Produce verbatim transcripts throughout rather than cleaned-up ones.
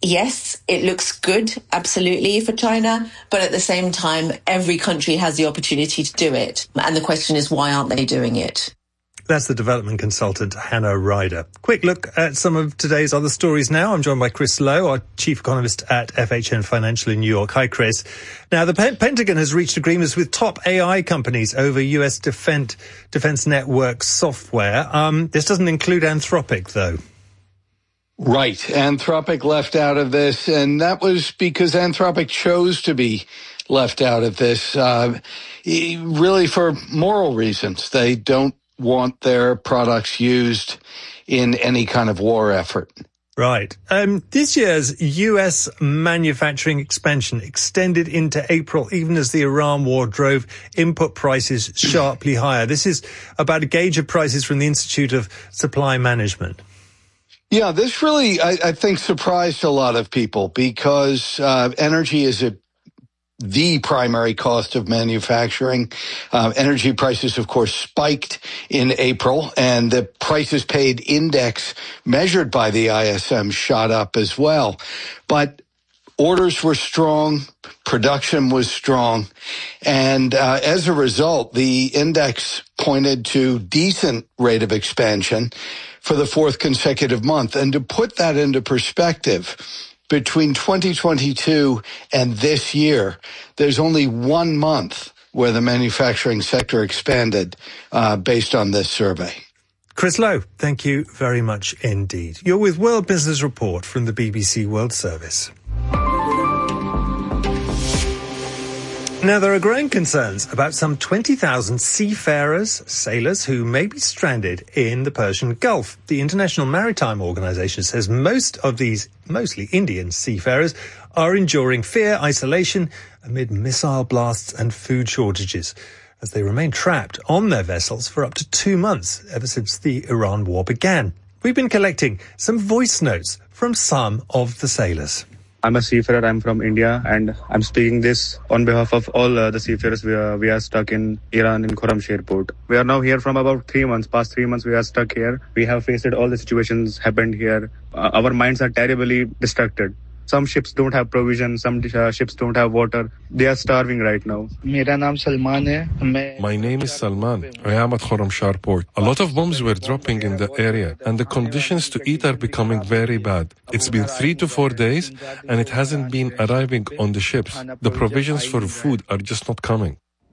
yes, it looks good, absolutely, for China, but at the same time, every country has the opportunity to do it. And the question is, why aren't they doing it? That's the development consultant, Hannah Ryder. Quick look at some of today's other stories now. I'm joined by Chris Lowe, our chief economist at F H N Financial in New York. Hi, Chris. Now, the Pen- Pentagon has reached agreements with top A I companies over U S defense, defense network software. Um, this doesn't include Anthropic, though. Right. Anthropic left out of this, and that was because Anthropic chose to be left out of this, uh, really for moral reasons. They don't want their products used in any kind of war effort. Right. Um, this year's U S manufacturing expansion extended into April, even as the Iran war drove input prices sharply higher. This is about a gauge of prices from the Institute of Supply Management. Yeah, this really, I, I think, surprised a lot of people because uh, energy is a the primary cost of manufacturing. Uh, energy prices, of course, spiked in April, and the prices paid index measured by the I S M shot up as well. But orders were strong, production was strong, and uh, as a result, the index pointed to decent rate of expansion for the fourth consecutive month. And to put that into perspective, between twenty twenty-two and this year, there's only one month where the manufacturing sector expanded uh, based on this survey. Chris Lowe, thank you very much indeed. You're with World Business Report from the B B C World Service. Now, there are growing concerns about some twenty thousand seafarers, sailors, who may be stranded in the Persian Gulf. The International Maritime Organization says most of these, mostly Indian seafarers, are enduring fear, isolation, amid missile blasts and food shortages, as they remain trapped on their vessels for up to two months, ever since the Iran war began. We've been collecting some voice notes from some of the sailors. I'm a seafarer. I'm from India, and I'm speaking this on behalf of all uh, the seafarers. We are, we are stuck in Iran in Khorramshahr port. We are now here from about three months. Past three months, we are stuck here. We have faced all the situations happened here. Uh, our minds are terribly distracted. Some ships don't have provision. Some uh, ships don't have water. They are starving right now. My name is Salman. I am at Khorramshahr port. A lot of bombs were dropping in the area, and the conditions to eat are becoming very bad. It's been three to four days, and it hasn't been arriving on the ships. The provisions for food are just not coming.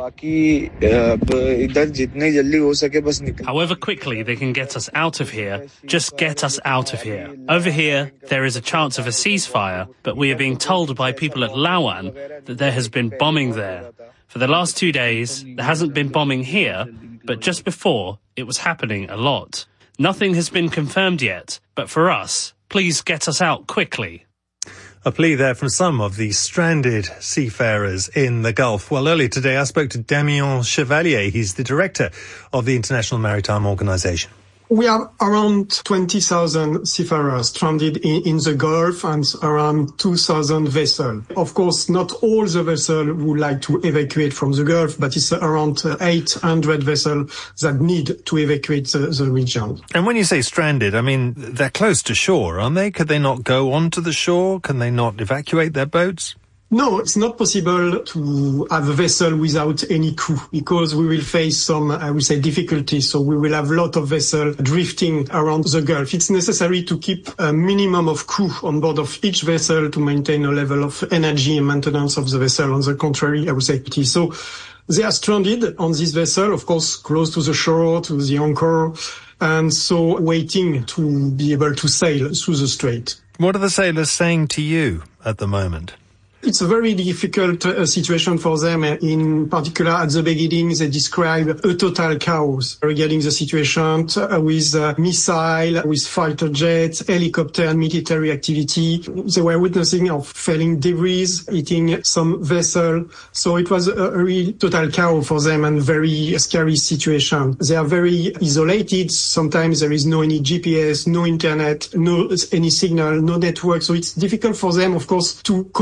However quickly they can get us out of here, just get us out of here. Over here, there is a chance of a ceasefire, but we are being told by people at Lawan that there has been bombing there. For the last two days, there hasn't been bombing here, but just before, it was happening a lot. Nothing has been confirmed yet, but for us, please get us out quickly. A plea there from some of the stranded seafarers in the Gulf. Well, earlier today, I spoke to Damien Chevalier. He's the director of the International Maritime Organization. We have around twenty thousand seafarers stranded in, in the Gulf and around two thousand vessels. Of course, not all the vessels would like to evacuate from the Gulf, but it's around eight hundred vessels that need to evacuate the, the region. And when you say stranded, I mean, they're close to shore, aren't they? Could they not go onto the shore? Can they not evacuate their boats? No, it's not possible to have a vessel without any crew because we will face some, I would say, difficulties. So we will have a lot of vessels drifting around the Gulf. It's necessary to keep a minimum of crew on board of each vessel to maintain a level of energy and maintenance of the vessel. On the contrary, I would say it is. So they are stranded on this vessel, of course, close to the shore, to the anchor, and so waiting to be able to sail through the strait. What are the sailors saying to you at the moment? It's a very difficult uh, situation for them. In particular, at the beginning, they describe a total chaos regarding the situation uh, with uh, missile, with fighter jets, helicopter and military activity. They were witnessing of falling debris, hitting some vessel. So it was a, a real total chaos for them and very scary situation. They are very isolated. Sometimes there is no any G P S, no internet, no any signal, no network. So it's difficult for them, of course, to communicate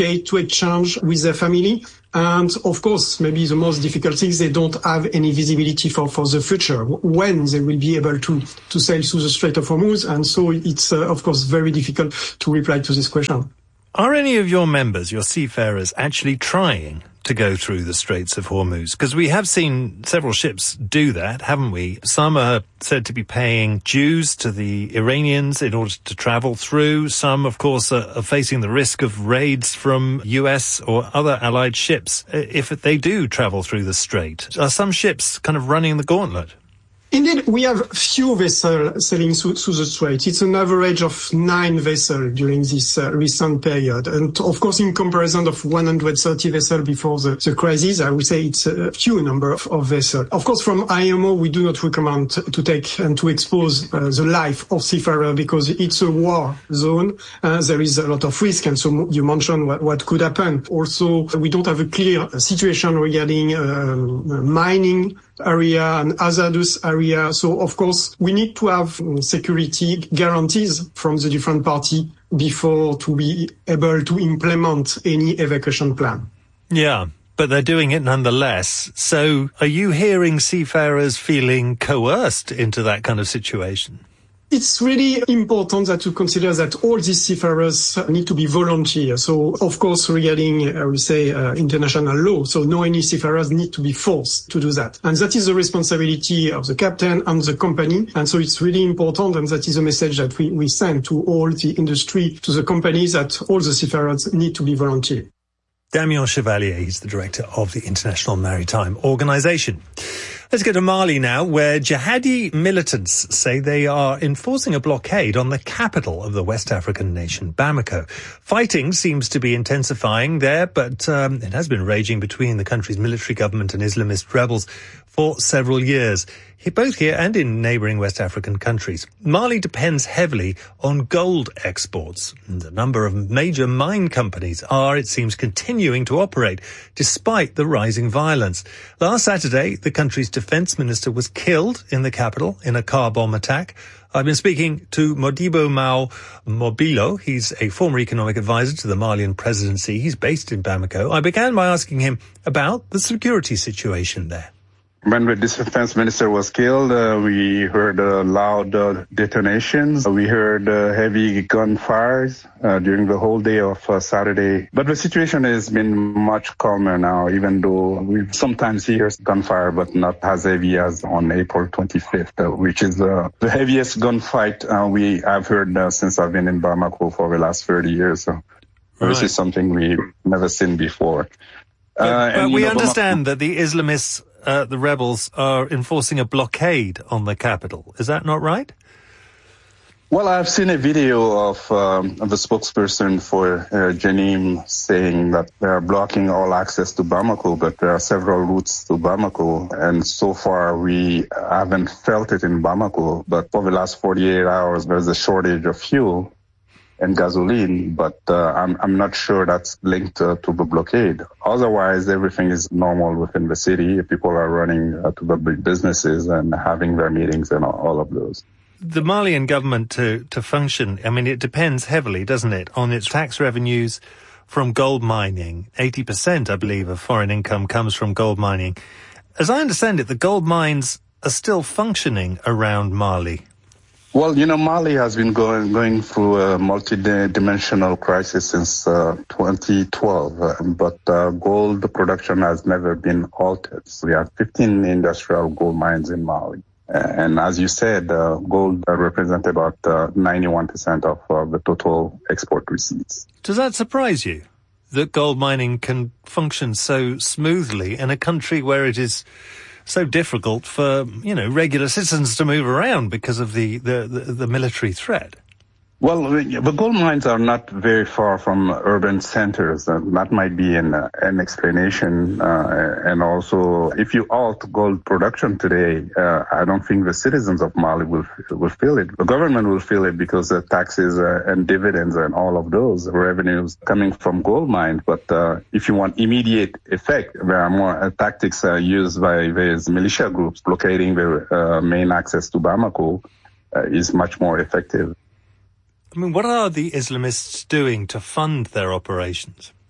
day to exchange with their family. And of course, maybe the most difficult thing is they don't have any visibility for, for the future, when they will be able to, to sail through the Strait of Hormuz. And so it's, uh, of course, very difficult to reply to this question. Are any of your members, your seafarers, actually trying to go through the Straits of Hormuz? Because we have seen several ships do that, haven't we? Some are said to be paying dues to the Iranians in order to travel through. Some, of course, are, are facing the risk of raids from U S or other allied ships if they do travel through the strait. Are some ships kind of running the gauntlet? Indeed, we have few vessels sailing through, through the strait. It's an average of nine vessels during this uh, recent period. And of course, in comparison of one hundred thirty vessels before the, the crisis, I would say it's a few number of, of vessels. Of course, from I M O, we do not recommend to take and to expose uh, the life of seafarer because it's a war zone. Uh, there is a lot of risk. And so you mentioned what, what could happen. Also, we don't have a clear situation regarding um, mining area and hazardous area. So, of course, we need to have security guarantees from the different party before to be able to implement any evacuation plan. Yeah, but they're doing it nonetheless. So are you hearing seafarers feeling coerced into that kind of situation? It's really important that to consider that all these seafarers need to be volunteers. So, of course, regarding, I would say, uh, international law, so no any seafarers need to be forced to do that. And that is the responsibility of the captain and the company. And so it's really important, and that is a message that we, we send to all the industry, to the companies, that all the seafarers need to be volunteers. Damien Chevalier, he's the director of the International Maritime Organization. Let's go to Mali now, where jihadi militants say they are enforcing a blockade on the capital of the West African nation, Bamako. Fighting seems to be intensifying there, but um, it has been raging between the country's military government and Islamist rebels for several years, both here and in neighbouring West African countries. Mali depends heavily on gold exports. And a number of major mine companies are, it seems, continuing to operate despite the rising violence. Last Saturday, the country's defence minister was killed in the capital in a car bomb attack. I've been speaking to Modibo Mao Mobilo. He's a former economic advisor to the Malian presidency. He's based in Bamako. I began by asking him about the security situation there. When the defense minister was killed, uh, we heard uh, loud uh, detonations. We heard uh, heavy gunfires uh, during the whole day of uh, Saturday. But the situation has been much calmer now, even though we sometimes hear gunfire, but not as heavy as on April twenty-fifth, uh, which is uh, the heaviest gunfight uh, we have heard uh, since I've been in Bamako for the last thirty years. So right. This is something we've never seen before. But, uh, but and, we know, understand Bamako, that the Islamists Uh, the rebels are enforcing a blockade on the capital. Is that not right? Well, I've seen a video of, um, of a spokesperson for uh, Jenim saying that they are blocking all access to Bamako, but there are several routes to Bamako. And so far, we haven't felt it in Bamako. But for the last forty-eight hours, there's a shortage of fuel and gasoline, but uh, I'm, I'm not sure that's linked uh, to the blockade. Otherwise, everything is normal within the city. People are running uh, to the big businesses and having their meetings and all of those. The Malian government to, to function, I mean, it depends heavily, doesn't it, on its tax revenues from gold mining. eighty percent, I believe, of foreign income comes from gold mining. As I understand it, the gold mines are still functioning around Mali. Well, you know, Mali has been going going through a multi-dimensional crisis since uh, twenty twelve, uh, but uh, gold production has never been halted. So we have fifteen industrial gold mines in Mali. And as you said, uh, gold uh, represents about uh, ninety-one percent of uh, the total export receipts. Does that surprise you, that gold mining can function so smoothly in a country where it is so difficult for, you know, regular citizens to move around because of the, the, the, the military threat? Well, the gold mines are not very far from urban centers. Uh, that might be an, uh, an explanation. Uh, and also, if you halt gold production today, uh, I don't think the citizens of Mali will will feel it. The government will feel it because the taxes uh, and dividends and all of those revenues coming from gold mines. But uh, if you want immediate effect, there are more uh, tactics uh, used by these militia groups. Blockading the uh, main access to Bamako uh, is much more effective. I mean, what are the Islamists doing to fund their operations?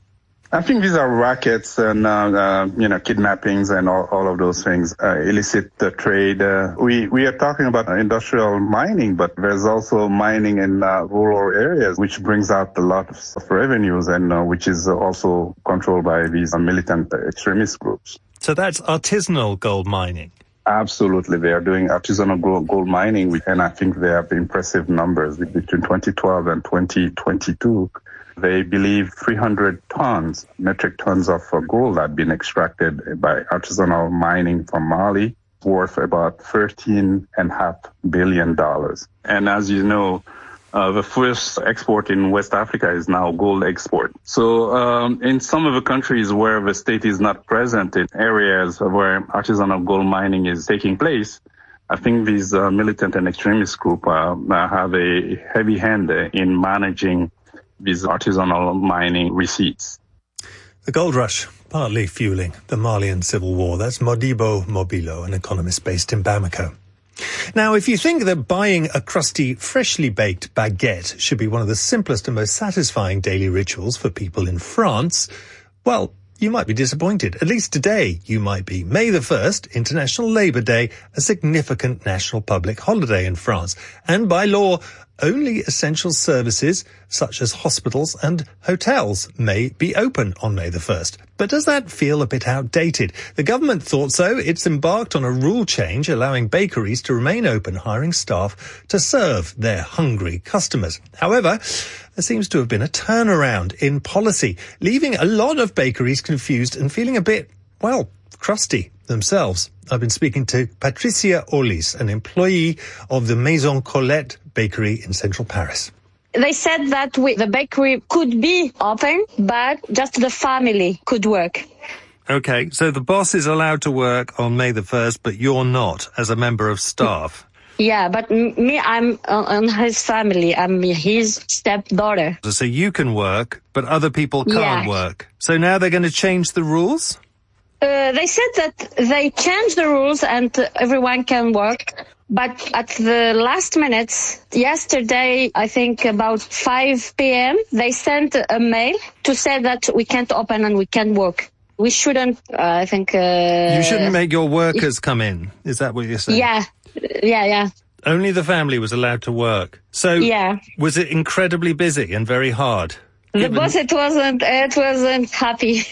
I think these are rackets and, uh, uh, you know, kidnappings and all, all of those things, uh, illicit uh, trade. Uh, we, we are talking about industrial mining, but there's also mining in uh, rural areas, which brings out a lot of revenues and uh, which is also controlled by these uh, militant extremist groups. So that's artisanal gold mining. Absolutely. They are doing artisanal gold, gold mining, and I think they have impressive numbers. Between twenty twelve and twenty twenty-two, they believe three hundred tons, metric tons of gold have been extracted by artisanal mining from Mali, worth about thirteen and a half billion dollars. And as you know, Uh, the first export in West Africa is now gold export. So um, in some of the countries where the state is not present, in areas where artisanal gold mining is taking place, I think these uh, militant and extremist groups uh, have a heavy hand in managing these artisanal mining receipts. The gold rush, partly fueling the Malian civil war. That's Modibo Mobilo, an economist based in Bamako. Now, if you think that buying a crusty, freshly baked baguette should be one of the simplest and most satisfying daily rituals for people in France, well, you might be disappointed. At least today you might be. May the first, International Labour Day, a significant national public holiday in France. And by law, only essential services such as hospitals and hotels may be open on May the first. But does that feel a bit outdated? The government thought so. It's embarked on a rule change allowing bakeries to remain open, hiring staff to serve their hungry customers. However, there seems to have been a turnaround in policy, leaving a lot of bakeries confused and feeling a bit, well, crusty themselves. I've been speaking to Patricia Orlis, an employee of the Maison Colette bakery in central Paris. They said that we, the bakery could be open, but just the family could work. Okay, so the boss is allowed to work on May the first, but you're not as a member of staff. Yeah, but me, I'm on his family. I'm his stepdaughter. So you can work, but other people can't yeah. work. So now they're going to change the rules? Uh, they said that they changed the rules and uh, everyone can work. But at the last minute, yesterday, I think about five p.m., they sent a mail to say that we can't open and we can't work. We shouldn't, uh, I think... Uh, you shouldn't make your workers come in. Is that what you're saying? Yeah, yeah, yeah. Only the family was allowed to work. So yeah. Was it incredibly busy and very hard? The Given... boss, it wasn't, it wasn't happy.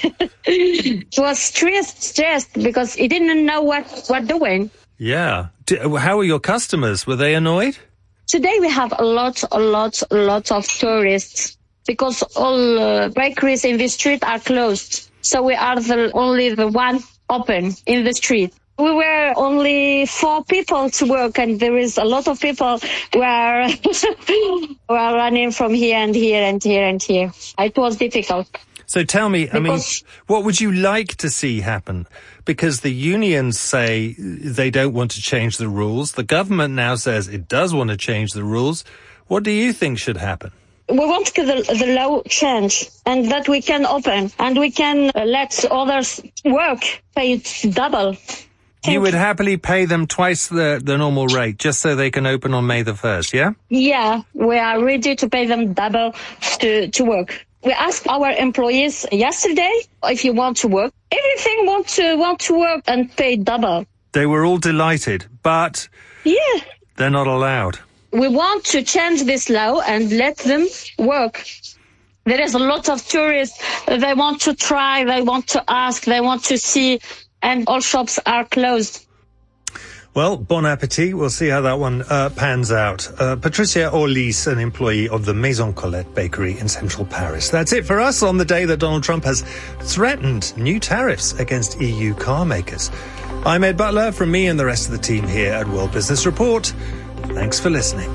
It was stressed, stressed because he didn't know what, what doing. Yeah. How are your customers? Were they annoyed? Today we have a lot, a lot, a lot of tourists because all uh, bakeries in the street are closed. So we are the only the one open in the street. We were only four people to work, and there is a lot of people who are, who are running from here and here and here and here. It was difficult. So tell me, I mean, what would you like to see happen? Because the unions say they don't want to change the rules. The government now says it does want to change the rules. What do you think should happen? We want the, the law change and that we can open and we can let others work, pay it double. You would happily pay them twice the, the normal rate just so they can open on May the first, yeah? Yeah, we are ready to pay them double to, to work. We asked our employees yesterday if you want to work. Everything want to want to work and pay double. They were all delighted, but yeah, they're not allowed. We want to change this law and let them work. There is a lot of tourists. They want to try, they want to ask, they want to see, and all shops are closed. Well, bon appetit. We'll see how that one uh, pans out. Uh, Patricia Orlis, an employee of the Maison Colette bakery in central Paris. That's it for us on the day that Donald Trump has threatened new tariffs against E U car makers. I'm Ed Butler. From me and the rest of the team here at World Business Report, thanks for listening.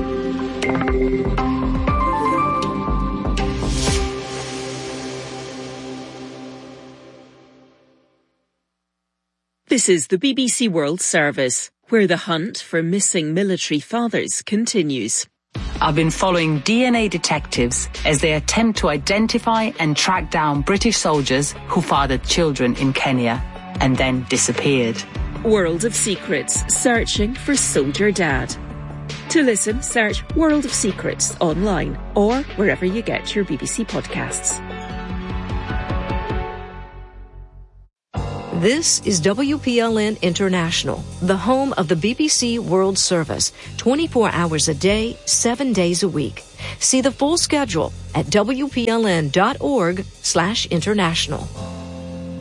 This is the B B C World Service, where the hunt for missing military fathers continues. I've been following D N A detectives as they attempt to identify and track down British soldiers who fathered children in Kenya and then disappeared. World of Secrets, searching for Soldier Dad. To listen, search World of Secrets online or wherever you get your B B C podcasts. This is W P L N International, the home of the B B C World Service, twenty-four hours a day, seven days a week. See the full schedule at W P L N dot org slash international.